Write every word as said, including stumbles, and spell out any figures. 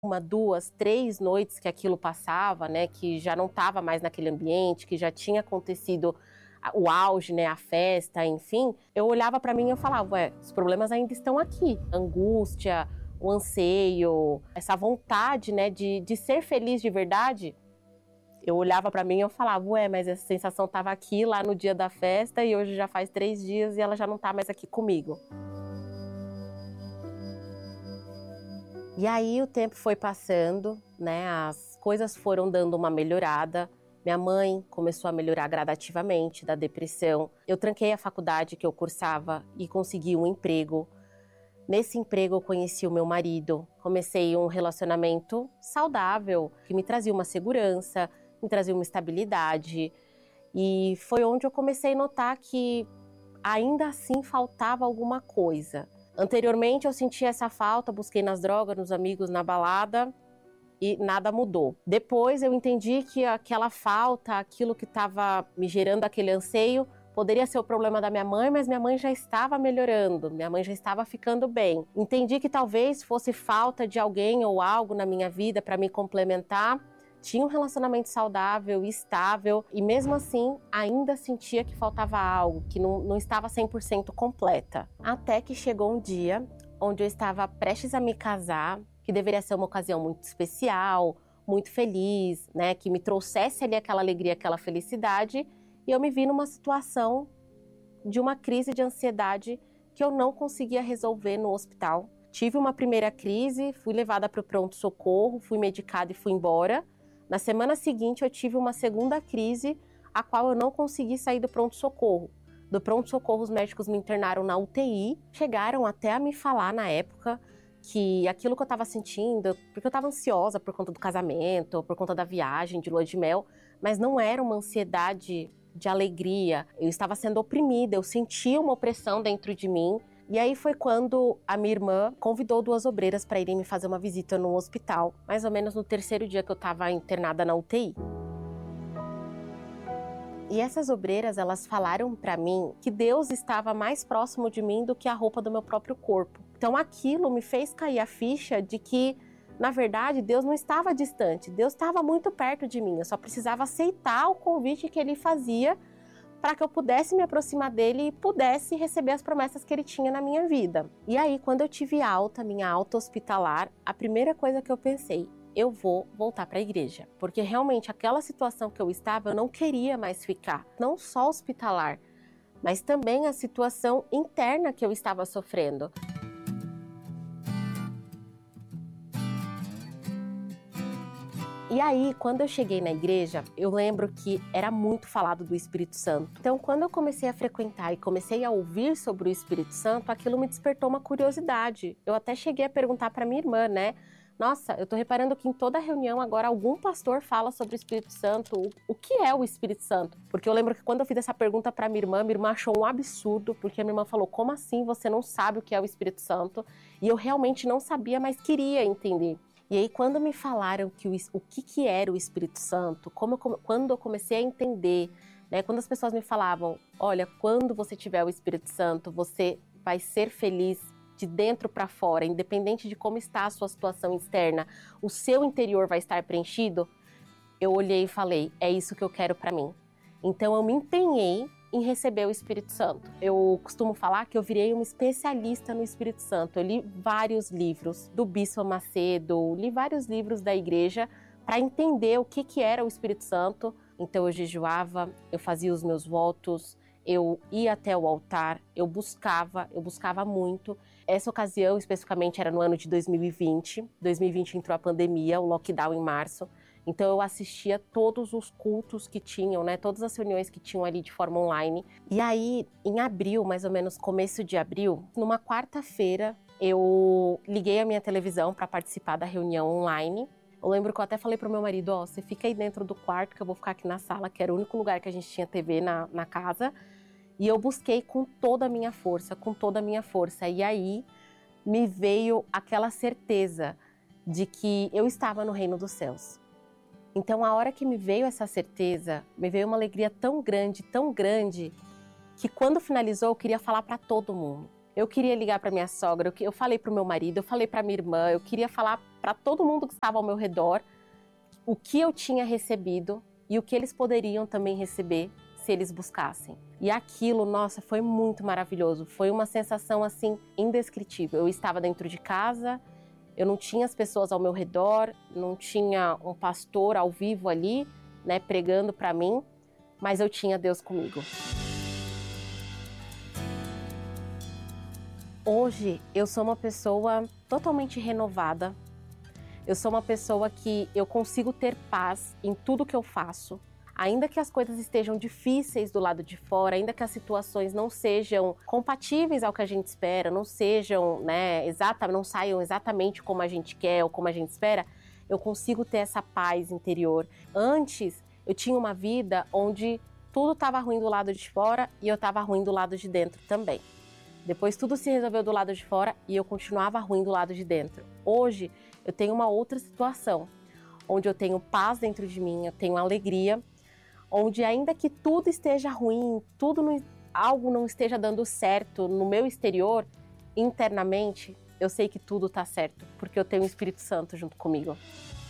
uma, duas, três noites que aquilo passava, né, que já não estava mais naquele ambiente, que já tinha acontecido o auge, né, a festa, enfim, eu olhava para mim e eu falava, ué, os problemas ainda estão aqui. A angústia, o anseio, essa vontade, né, de, de ser feliz de verdade, eu olhava para mim e eu falava, ué, mas essa sensação estava aqui lá no dia da festa e hoje já faz três dias e ela já não está mais aqui comigo. E aí o tempo foi passando, né, as coisas foram dando uma melhorada. Minha mãe começou a melhorar gradativamente da depressão. Eu tranquei a faculdade que eu cursava e consegui um emprego. Nesse emprego eu conheci o meu marido. Comecei um relacionamento saudável, que me trazia uma segurança, me trazia uma estabilidade. E foi onde eu comecei a notar que ainda assim faltava alguma coisa. Anteriormente eu sentia essa falta, busquei nas drogas, nos amigos, na balada e nada mudou. Depois eu entendi que aquela falta, aquilo que estava me gerando aquele anseio, poderia ser o problema da minha mãe, mas minha mãe já estava melhorando, minha mãe já estava ficando bem. Entendi que talvez fosse falta de alguém ou algo na minha vida para me complementar. Tinha um relacionamento saudável e estável e mesmo assim ainda sentia que faltava algo, que não, não estava cem por cento completa. Até que chegou um dia onde eu estava prestes a me casar, que deveria ser uma ocasião muito especial, muito feliz, né, que me trouxesse ali aquela alegria, aquela felicidade, e eu me vi numa situação de uma crise de ansiedade que eu não conseguia resolver no hospital. Tive uma primeira crise, fui levada para o pronto-socorro, fui medicada e fui embora. Na semana seguinte eu tive uma segunda crise, a qual eu não consegui sair do pronto-socorro. Do pronto-socorro os médicos me internaram na U T I, chegaram até a me falar na época que aquilo que eu estava sentindo, porque eu estava ansiosa por conta do casamento, por conta da viagem de lua de mel, mas não era uma ansiedade de alegria, eu estava sendo oprimida, eu sentia uma opressão dentro de mim. E aí foi quando a minha irmã convidou duas obreiras para irem me fazer uma visita no hospital, mais ou menos no terceiro dia que eu estava internada na U T I. E essas obreiras, elas falaram para mim que Deus estava mais próximo de mim do que a roupa do meu próprio corpo. Então aquilo me fez cair a ficha de que, na verdade, Deus não estava distante, Deus estava muito perto de mim, eu só precisava aceitar o convite que Ele fazia para que eu pudesse me aproximar dele e pudesse receber as promessas que ele tinha na minha vida. E aí, quando eu tive alta, minha alta hospitalar, a primeira coisa que eu pensei, eu vou voltar para a igreja. Porque realmente aquela situação que eu estava, eu não queria mais ficar. Não só hospitalar, mas também a situação interna que eu estava sofrendo. E aí, quando eu cheguei na igreja, eu lembro que era muito falado do Espírito Santo. Então, quando eu comecei a frequentar e comecei a ouvir sobre o Espírito Santo, aquilo me despertou uma curiosidade. Eu até cheguei a perguntar para minha irmã, né? Nossa, eu tô reparando que em toda reunião agora algum pastor fala sobre o Espírito Santo. O, o que é o Espírito Santo? Porque eu lembro que quando eu fiz essa pergunta para minha irmã, minha irmã achou um absurdo, porque a minha irmã falou, como assim você não sabe o que é o Espírito Santo? E eu realmente não sabia, mas queria entender. E aí, quando me falaram que o, o que, que era o Espírito Santo, como eu, quando eu comecei a entender, né, quando as pessoas me falavam, olha, quando você tiver o Espírito Santo, você vai ser feliz de dentro para fora, independente de como está a sua situação externa, o seu interior vai estar preenchido, eu olhei e falei, é isso que eu quero para mim. Então eu me empenhei em receber o Espírito Santo. Eu costumo falar que eu virei uma especialista no Espírito Santo. Eu li vários livros do Bispo Macedo, li vários livros da igreja para entender o que, que era o Espírito Santo. Então eu jejuava, eu fazia os meus votos, eu ia até o altar, eu buscava, eu buscava muito. Essa ocasião especificamente era no ano de dois mil e vinte. dois mil e vinte entrou a pandemia, o lockdown em março. Então eu assistia todos os cultos que tinham, né, todas as reuniões que tinham ali de forma online. E aí, em abril, mais ou menos começo de abril, numa quarta-feira, eu liguei a minha televisão para participar da reunião online. Eu lembro que eu até falei pro meu marido, ó, oh, você fica aí dentro do quarto que eu vou ficar aqui na sala, que era o único lugar que a gente tinha T V na, na casa. E eu busquei com toda a minha força, com toda a minha força. E aí me veio aquela certeza de que eu estava no reino dos céus. Então, a hora que me veio essa certeza, me veio uma alegria tão grande, tão grande, que quando finalizou, eu queria falar para todo mundo. Eu queria ligar para minha sogra, eu falei para o meu marido, eu falei para minha irmã, eu queria falar para todo mundo que estava ao meu redor o que eu tinha recebido e o que eles poderiam também receber se eles buscassem. E aquilo, nossa, foi muito maravilhoso. Foi uma sensação, assim, indescritível. Eu estava dentro de casa, eu não tinha as pessoas ao meu redor, não tinha um pastor ao vivo ali, né, pregando para mim, mas eu tinha Deus comigo. Hoje, eu sou uma pessoa totalmente renovada. Eu sou uma pessoa que eu consigo ter paz em tudo que eu faço. Ainda que as coisas estejam difíceis do lado de fora, ainda que as situações não sejam compatíveis ao que a gente espera, não sejam, né, exata, não saiam exatamente como a gente quer ou como a gente espera, eu consigo ter essa paz interior. Antes, eu tinha uma vida onde tudo estava ruim do lado de fora e eu estava ruim do lado de dentro também. Depois tudo se resolveu do lado de fora e eu continuava ruim do lado de dentro. Hoje, eu tenho uma outra situação, onde eu tenho paz dentro de mim, eu tenho alegria, onde ainda que tudo esteja ruim, tudo não, algo não esteja dando certo no meu exterior, internamente, eu sei que tudo está certo, porque eu tenho o Espírito Santo junto comigo.